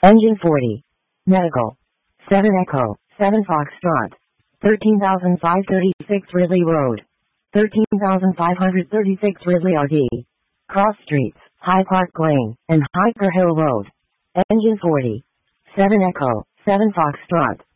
Engine 40. Medical. 7 Echo, 7 Foxtrot. 13,536 Ridley Road. 13,536 Ridley RD. Cross Streets, High Park Lane, and Hyper Hill Road. Engine 40. 7 Echo, 7 Foxtrot.